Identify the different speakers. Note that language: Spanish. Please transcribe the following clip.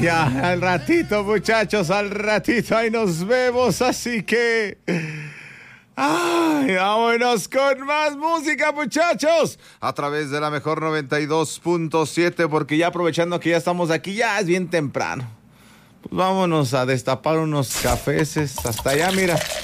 Speaker 1: Ya, al ratito, muchachos, al ratito, ahí nos vemos, así que... ¡Ay, vámonos con más música, muchachos! A través de la mejor 92.7, porque ya aprovechando que ya estamos aquí, ya es bien temprano. Pues vámonos a destapar unos cafés hasta allá, mira.